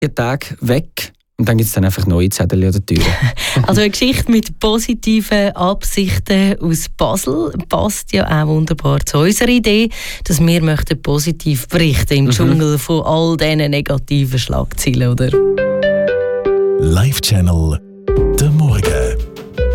Tage weg. Und dann gibt es dann einfach neue Zettel an der Tür. Also eine Geschichte mit positiven Absichten aus Basel passt ja auch wunderbar zu unserer Idee, dass wir möchten positiv berichten im Dschungel von all diesen negativen Schlagzeilen, oder? Live Channel